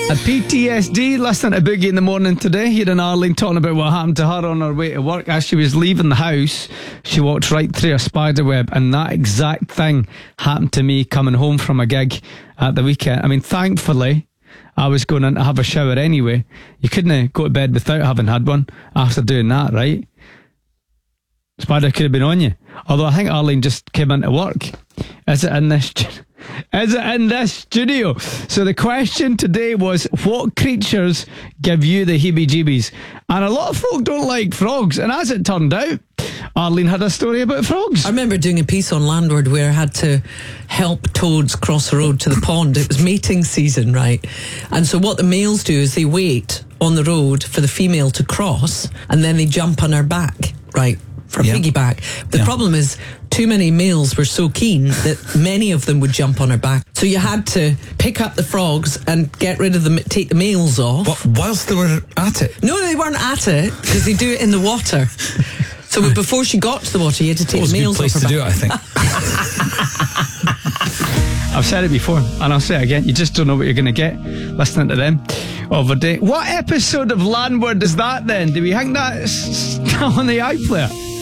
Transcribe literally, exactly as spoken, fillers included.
A P T S D listening to Boogie in the Morning today. Hearing Arlene talking about what happened to her on her way to work. As she was leaving the house, she walked right through a spider web, and that exact thing happened to me coming home from a gig at the weekend. I mean, thankfully, I was going in to have a shower anyway. You couldn't go to bed without having had one after doing that, right? Spider could have been on you. Although I think Arlene just came into work. Is it in this... Is it in this studio? So the question today was, what creatures give you the heebie-jeebies? And a lot of folk don't like frogs. And as it turned out, Arlene had a story about frogs. I remember doing a piece on Landward where I had to help toads cross the road to the pond. It was mating season, right? And so what the males do is they wait on the road for the female to cross, and then they jump on her back, right? For a yeah. piggyback. The yeah. problem is too many males were so keen that many of them would jump on her back. So you had to pick up the frogs and get rid of them, take the males off. What, whilst they were at it? No, they weren't at it because they do it in the water. So before she got to the water, you had to take the males off her back. It was a good place to do it, I think. I've said it before, and I'll say it again. You just don't know what you're going to get listening to them over day. What episode of Landward is that then? Do we think that's on the iPlayer?